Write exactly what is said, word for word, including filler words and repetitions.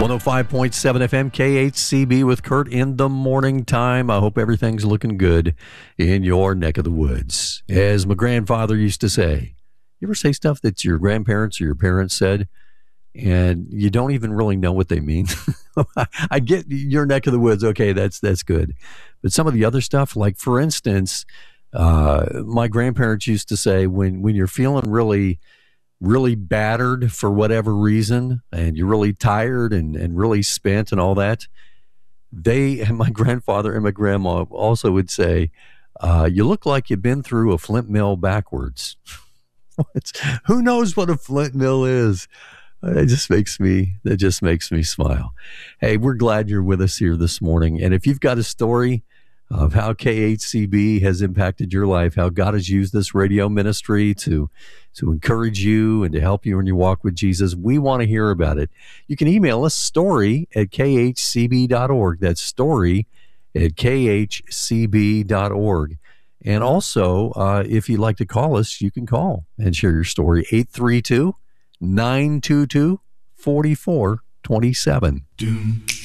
one oh five point seven F M K H C B with Kurt in the morning time. I hope everything's looking good in your neck of the woods. As my grandfather used to say, you ever say stuff that your grandparents or your parents said and you don't even really know what they mean? I get your neck of the woods. Okay, that's that's good. But some of the other stuff, like for instance, uh, my grandparents used to say when, when you're feeling really really battered for whatever reason, and you're really tired and, and really spent and all that, they, and my grandfather and my grandma also would say, uh, you look like you've been through a flint mill backwards. Who knows what a flint mill is? It just makes me, that just makes me smile. Hey, we're glad you're with us here this morning. And if you've got a story of how K H C B has impacted your life, how God has used this radio ministry to to encourage you and to help you in your walk with Jesus, we want to hear about it. You can email us story at k h c b dot org. That's story at k h c b dot org. And also, uh, if you'd like to call us, you can call and share your story, eight three two, nine two two, four four two seven. Doom.